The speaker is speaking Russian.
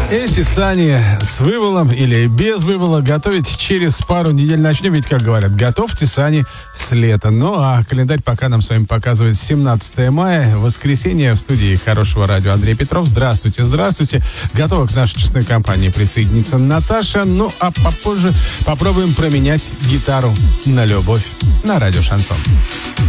Эти сани с вывалом или без вывола готовить через пару недель начнем. Ведь, как говорят, готовьте сани с лета. Ну, а календарь пока нам с вами показывает 17 мая, воскресенье. В студии Хорошего радио Андрей Петров. Здравствуйте, здравствуйте. Готова к нашей честной компании присоединиться Наташа. Ну, а попозже попробуем променять гитару на любовь на радио Шансон.